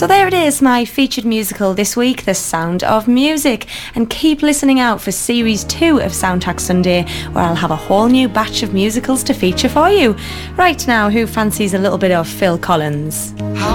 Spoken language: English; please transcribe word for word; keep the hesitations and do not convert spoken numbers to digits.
So there it is, my featured musical this week, The Sound of Music. And keep listening out for Series two of Soundtrack Sunday, where I'll have a whole new batch of musicals to feature for you. Right now, who fancies a little bit of Phil Collins?